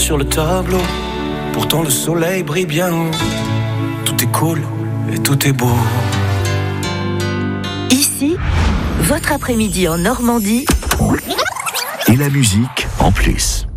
sur le tableau. Pourtant le soleil brille bien haut. Tout est cool et tout est beau. Ici, votre après-midi en Normandie. Et la musique en plus.